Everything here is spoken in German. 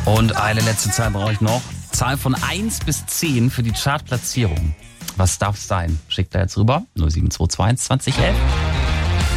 Und eine letzte Zahl brauche ich noch. Zahl von 1 bis 10 für die Chartplatzierung. Was darf es sein? Schickt da jetzt rüber. 0722 2011.